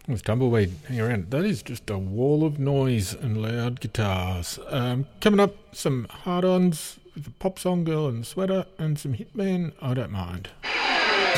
There's Tumbleweed. Hang around. That is just a wall of noise and loud guitars. Coming up, some hard-ons with the Pop Song Girl and Sweater and some Hitman. I don't mind.